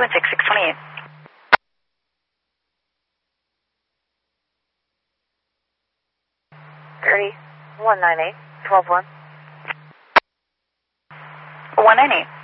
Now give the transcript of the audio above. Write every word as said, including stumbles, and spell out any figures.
two one six, six twenty-eight. thirty, one nine eight, twelve one. one nine eight.